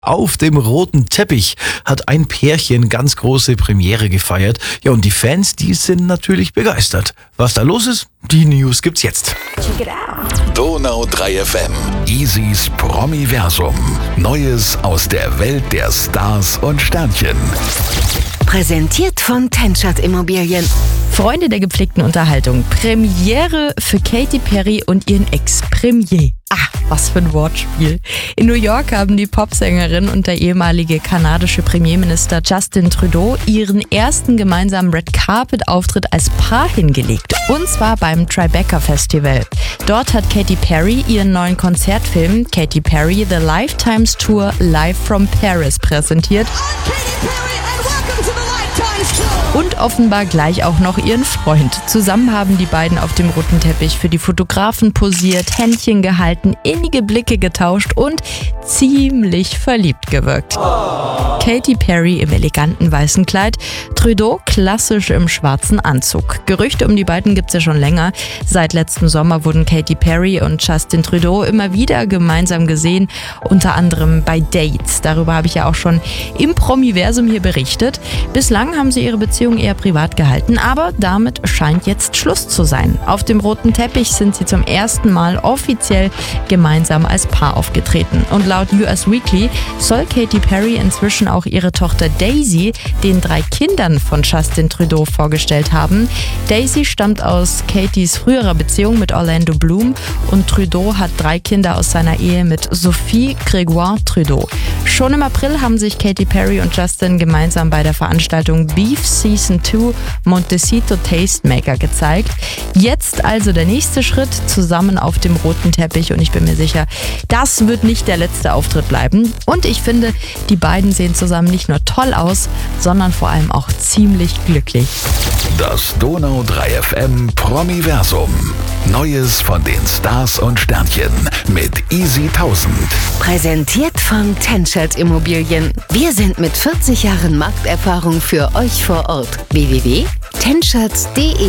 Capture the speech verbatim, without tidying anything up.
Auf dem roten Teppich hat ein Pärchen ganz große Premiere gefeiert. Ja, und die Fans, die sind natürlich begeistert. Was da los ist, die News gibt's jetzt. Donau drei F M. Easys Promiversum. Neues aus der Welt der Stars und Sternchen. Präsentiert von Tenschert Immobilien. Freunde der gepflegten Unterhaltung. Premiere für Katy Perry und ihren Ex-Premier. Ah, was für ein Wortspiel. In New York haben die Popsängerin und der ehemalige kanadische Premierminister Justin Trudeau ihren ersten gemeinsamen Red-Carpet-Auftritt als Paar hingelegt. Und zwar beim Tribeca Festival. Dort hat Katy Perry ihren neuen Konzertfilm Katy Perry The Lifetimes Tour Live from Paris präsentiert. Und offenbar gleich auch noch ihren Freund. Zusammen haben die beiden auf dem roten Teppich für die Fotografen posiert, Händchen gehalten, innige Blicke getauscht und ziemlich verliebt gewirkt. Katy Perry im eleganten weißen Kleid, Trudeau klassisch im schwarzen Anzug. Gerüchte um die beiden gibt's ja schon länger. Seit letztem Sommer wurden Katy Perry und Justin Trudeau immer wieder gemeinsam gesehen, unter anderem bei Dates. Darüber habe ich ja auch schon im Promiversum hier berichtet. Bislang haben sie ihre Beziehung eher privat gehalten, aber damit scheint jetzt Schluss zu sein. Auf dem roten Teppich sind sie zum ersten Mal offiziell gemeinsam als Paar aufgetreten. Und laut U S Weekly soll Katy Perry inzwischen auch ihre Tochter Daisy den drei Kindern von Justin Trudeau vorgestellt haben. Daisy stammt aus Katys früherer Beziehung mit Orlando Bloom und Trudeau hat drei Kinder aus seiner Ehe mit Sophie Grégoire Trudeau. Schon im April haben sich Katy Perry und Justin gemeinsam bei der Veranstaltung Beef Season zwei Montecito Tastemaker gezeigt. Jetzt also der nächste Schritt, zusammen auf dem roten Teppich, und ich bin mir sicher, das wird nicht der letzte Auftritt bleiben. Und ich finde, die beiden sehen zusammen nicht nur toll aus, sondern vor allem auch ziemlich glücklich. Das Donau drei F M Promiversum. Neues von den Stars und Sternchen mit Easy tausend. Präsentiert von Tenschert Immobilien. Wir sind mit vierzig Jahren Markterfahrung für euch vor Ort. w w w punkt tenschert punkt de